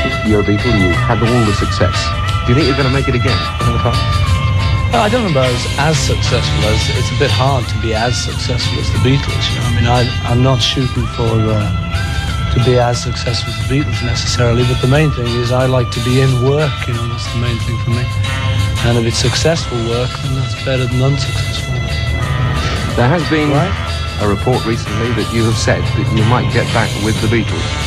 you're a Beatle and you had all the success. Do you think you're going to make it again in the past? I don't know about as successful as... It's a bit hard to be as successful as the Beatles, you know. I mean, I'm not shooting for to be as successful as the Beatles necessarily, but the main thing is I like to be in work, you know. That's the main thing for me. And if it's successful work, then that's better than unsuccessful work. There has been a report recently that you have said that you might get back with the Beatles.